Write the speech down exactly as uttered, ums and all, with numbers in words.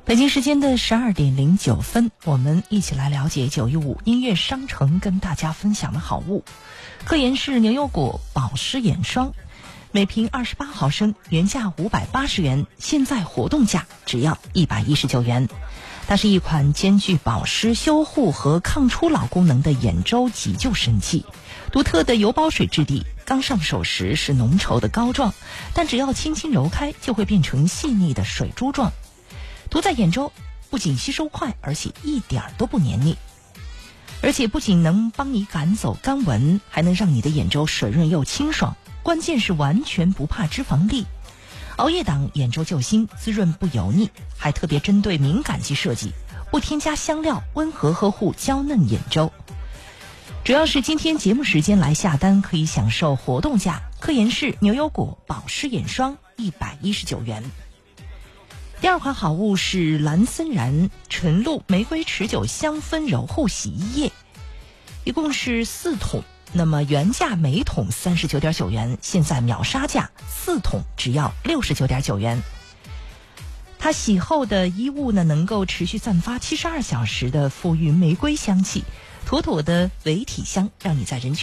北京时间的十二点零九分，我们一起来了解九一五音乐商城跟大家分享的好物。科颜氏牛油果保湿眼霜，每瓶二十八毫升，原价五百八十元，现在活动价只要一百一十九元。它是一款兼具保湿、修护和抗初老功能的眼周急救神器。独特的油包水质地，刚上手时是浓稠的膏状，但只要轻轻揉开，就会变成细腻的水珠状。涂在眼周不仅吸收快，而且一点都不黏腻，而且不仅能帮你赶走干纹，还能让你的眼周水润又清爽，关键是完全不怕脂肪粒。熬夜党眼周救星，滋润不油腻，还特别针对敏感肌设计，不添加香料，温和呵护娇嫩眼周。主要是今天节目时间来下单，可以享受活动价，科颜氏牛油果保湿眼霜一百一十九元。第二款好物是蓝森然纯露玫瑰持久香氛柔护洗衣液，一共是四桶，那么原价每桶三十九点九元，现在秒杀价四桶只要六十九点九元。它洗后的衣物呢，能够持续散发七十二小时的馥郁玫瑰香气，妥妥的伪体香，让你在人群